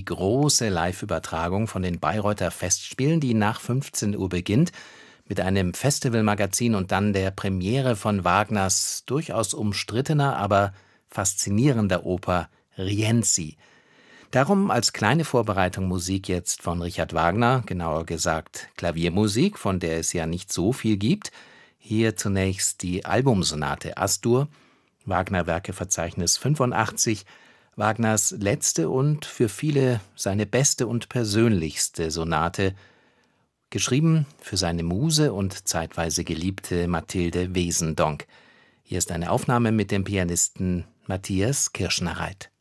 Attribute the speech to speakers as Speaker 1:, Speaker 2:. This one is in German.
Speaker 1: große Live-Übertragung von den Bayreuther Festspielen, die nach 15 Uhr beginnt, mit einem Festivalmagazin und dann der Premiere von Wagners durchaus umstrittener, aber faszinierender Oper Rienzi. Darum als kleine Vorbereitung Musik jetzt von Richard Wagner, genauer gesagt Klaviermusik, von der es ja nicht so viel gibt. Hier zunächst die Albumsonate As-Dur, Wagner-Werkeverzeichnis 85, Wagners letzte und für viele seine beste und persönlichste Sonate, geschrieben für seine Muse und zeitweise Geliebte Mathilde Wesendonck. Hier ist eine Aufnahme mit dem Pianisten Matthias Kirschner-Reit.